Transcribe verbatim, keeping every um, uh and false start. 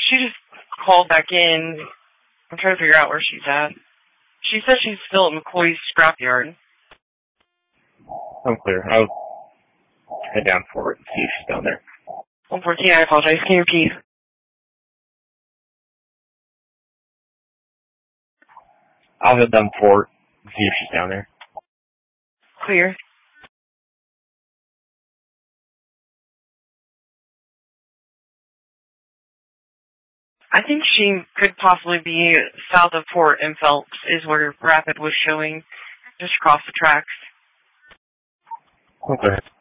She just called back in. I'm trying to figure out where she's at. She says she's still at McCoy's scrapyard. I'm clear. I'll head down for it and see if she's down there. one fourteen, I apologize. Can you repeat? I'll head down for it and see if she's down there. Clear. I think she could possibly be south of Fort and Phelps is where Rapid was showing, just across the tracks. Okay.